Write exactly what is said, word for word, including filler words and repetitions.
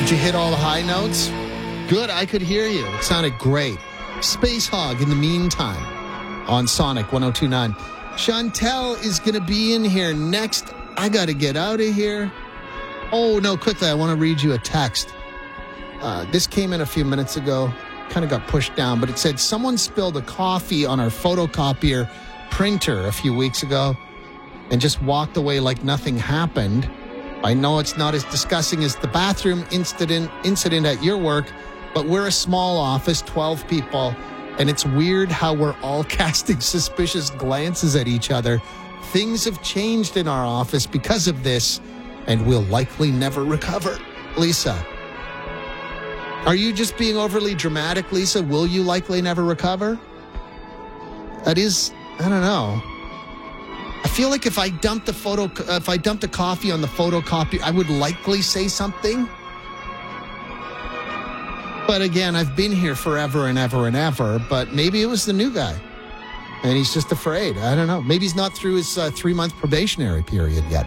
Did you hit all the high notes? Good, I could hear you. It sounded great. Space Hog in the meantime on Sonic one oh two point nine. Chantel is going to be in here next. I got to get out of here. Oh, no, quickly, I want to read you a text. Uh, this came in a few minutes ago. Kind of got pushed down, but it said, someone spilled a coffee on our photocopier printer a few weeks ago and just walked away like nothing happened. I know it's not as disgusting as the bathroom incident incident at your work, but we're a small office, twelve people, and it's weird how we're all casting suspicious glances at each other. Things have changed in our office because of this, and we'll likely never recover. Lisa. Are you just being overly dramatic, Lisa? Will you likely never recover? That is, I don't know. I feel like if I dumped the photo, if I dumped the coffee on the photocopy, I would likely say something. But again, I've been here forever and ever and ever, but maybe it was the new guy. And he's just afraid. I don't know. Maybe he's not through his uh, three-month probationary period yet.